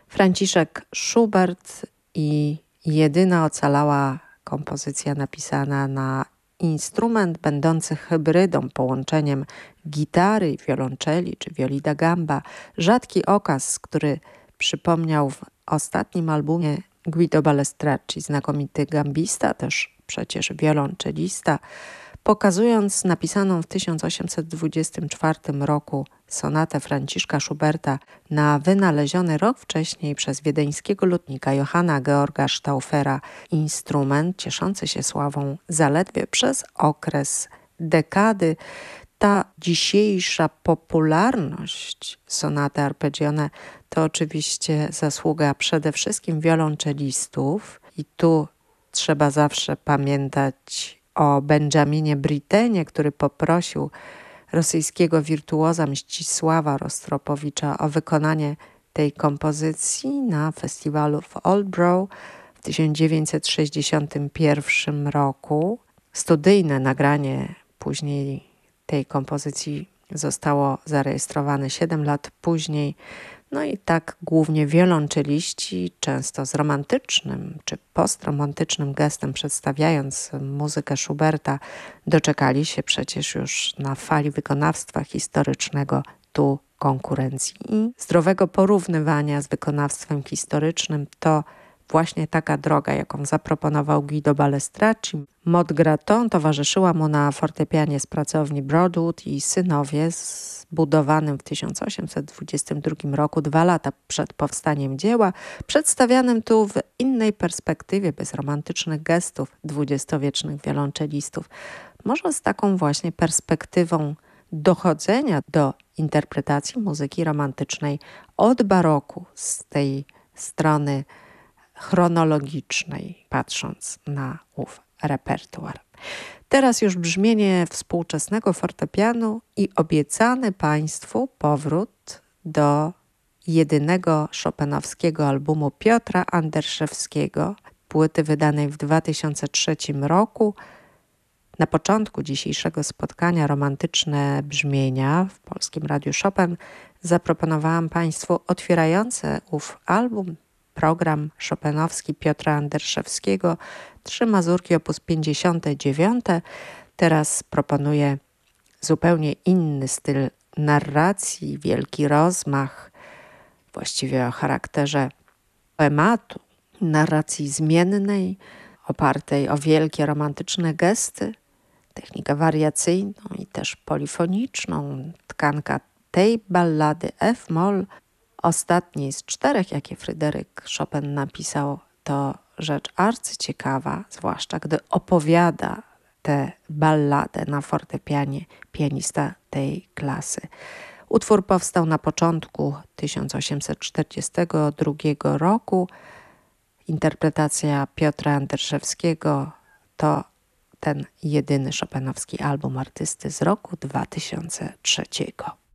Franciszek Schubert i jedyna ocalała kompozycja napisana na instrument będący hybrydą, połączeniem gitary i wiolonczeli czy violi da gamba. Rzadki okaz, który przypomniał w ostatnim albumie Guido Balestracci, znakomity gambista, też przecież wiolonczelista, pokazując napisaną w 1824 roku sonatę Franciszka Schuberta na wynaleziony rok wcześniej przez wiedeńskiego lutnika Johanna Georga Stauffera instrument cieszący się sławą zaledwie przez okres dekady. Ta dzisiejsza popularność sonaty arpeggione to oczywiście zasługa przede wszystkim wiolonczelistów i tu trzeba zawsze pamiętać o Benjaminie Brittenie, który poprosił rosyjskiego wirtuoza Mścisława Rostropowicza o wykonanie tej kompozycji na festiwalu w Oldbrough w 1961 roku. Studyjne nagranie później tej kompozycji zostało zarejestrowane 7 lat później. No i tak głównie wiolonczeliści, często z romantycznym czy postromantycznym gestem przedstawiając muzykę Schuberta, doczekali się przecież już na fali wykonawstwa historycznego tu konkurencji i zdrowego porównywania z wykonawstwem historycznym. To właśnie taka droga, jaką zaproponował Guido Balestracci. Maud Graton towarzyszyła mu na fortepianie z pracowni Broadwood i synowie zbudowanym w 1822 roku, 2 lata przed powstaniem dzieła, przedstawianym tu w innej perspektywie, bez romantycznych gestów dwudziestowiecznych wiolonczelistów. Może z taką właśnie perspektywą dochodzenia do interpretacji muzyki romantycznej od baroku, z tej strony chronologicznej, patrząc na ów repertuar. Teraz już brzmienie współczesnego fortepianu i obiecany Państwu powrót do jedynego chopinowskiego albumu Piotra Anderszewskiego, płyty wydanej w 2003 roku. Na początku dzisiejszego spotkania Romantyczne Brzmienia w Polskim Radiu Chopin zaproponowałam Państwu otwierające ów album program chopinowski Piotra Anderszewskiego, 3 mazurki op. 59. Teraz proponuję zupełnie inny styl narracji, wielki rozmach, właściwie o charakterze poematu, narracji zmiennej, opartej o wielkie romantyczne gesty, technikę wariacyjną i też polifoniczną. Tkanka tej ballady F-moll, ostatniej z 4, jakie Fryderyk Chopin napisał, to rzecz arcyciekawa, zwłaszcza gdy opowiada tę balladę na fortepianie pianista tej klasy. Utwór powstał na początku 1842 roku. Interpretacja Piotra Anderszewskiego to ten jedyny chopinowski album artysty z roku 2003.